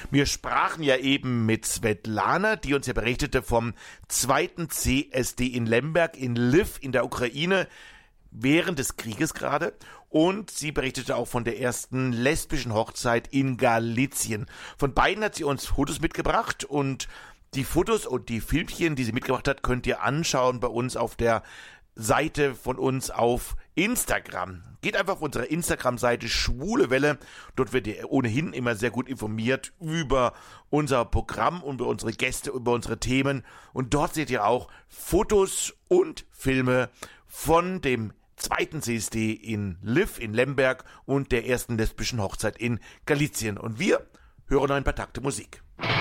Wir sprachen ja eben mit Svetlana, die uns ja berichtete vom zweiten CSD in Lemberg in Lviv in der Ukraine während des Krieges gerade. Und sie berichtete auch von der ersten lesbischen Hochzeit in Galizien. Von beiden hat sie uns Fotos mitgebracht und die Fotos und die Filmchen, die sie mitgebracht hat, könnt ihr anschauen bei uns auf der Seite von uns auf Instagram. Geht einfach auf unsere Instagram-Seite Schwule Welle. Dort werdet ihr ohnehin immer sehr gut informiert über unser Programm und über unsere Gäste, über unsere Themen. Und dort seht ihr auch Fotos und Filme von dem zweiten CSD in Lviv in Lemberg und der ersten lesbischen Hochzeit in Galizien. Und wir hören ein paar Takte Musik.